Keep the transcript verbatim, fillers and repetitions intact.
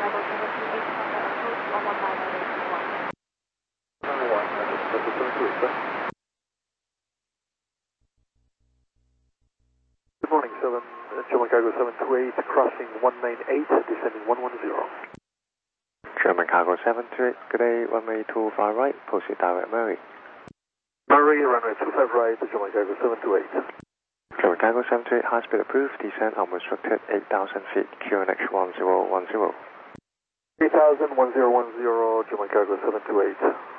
Cargo seven two eight, Honda approach one one nine nine eight two one. nine one, seven two eight, sir. Good morning, seven, German Cargo seven two eight, crossing one nine eight, descending one one zero. German Cargo seven two eight, good day, runway two five right, proceed direct Murray. Murray, runway two five right, German Cargo seven two eight. German Cargo seven two eight, high speed approved, descent unrestricted, eight thousand feet, Q N H one zero one zero. eight thousand, one zero one zero, German Cargo seven two eight.